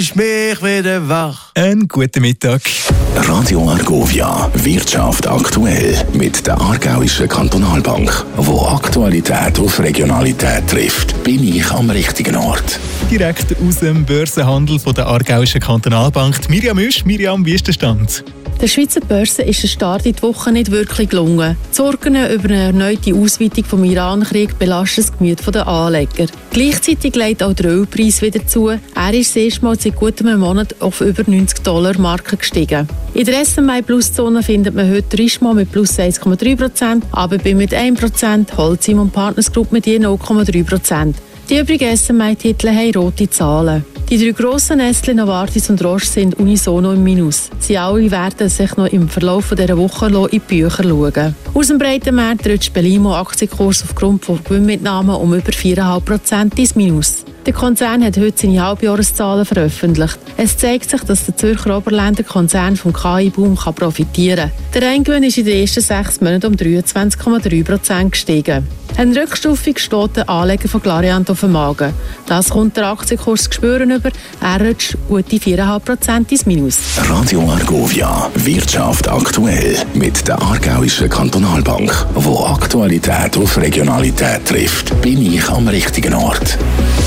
Ich mich wieder wach. Einen guten Mittag. Radio Argovia, Wirtschaft aktuell mit der Aargauischen Kantonalbank. Wo Aktualität auf Regionalität trifft, bin ich am richtigen Ort. Direkt aus dem Börsenhandel von der Aargauischen Kantonalbank. Miriam Usch. Miriam, wie ist der Stand? Der Schweizer Börse ist der Start in die Woche nicht wirklich gelungen. Die Sorgen über eine erneute Ausweitung des Iran-Kriegs belasten das Gemüt der Anleger. Gleichzeitig legt auch der Ölpreis wieder zu. Er ist erstmals seit gutem einem Monat auf über $90-Marke gestiegen. In der SMI-Plus-Zone findet man heute Richemont mit plus 1,3%, ABB mit 1%, Holcim und Partners Group mit je 0,3%. Die übrigen SMI-Titel haben rote Zahlen. Die drei grossen Nestle, Novartis und Roche sind unisono im Minus. Sie alle werden sich noch im Verlauf dieser Woche in die Bücher schauen. Aus dem breiten Markt rutscht Belimo Aktienkurs aufgrund von Gewinnmitnahmen um über 4,5% ins Minus. Der Konzern hat heute seine Halbjahreszahlen veröffentlicht. Es zeigt sich, dass der Zürcher Oberländer Konzern vom KI-Boom profitieren kann. Der Reingewinn ist in den ersten 6 Monaten um 23,3% gestiegen. Ein Rückstufung steht der Anleger von Clariant auf dem Magen. Das kommt der Aktienkurs zu spüren über. Er rutscht gute 4,5% ins Minus. Radio Argovia, Wirtschaft aktuell mit der Aargauischen Kantonalbank. Wo Aktualität auf Regionalität trifft, bin ich am richtigen Ort.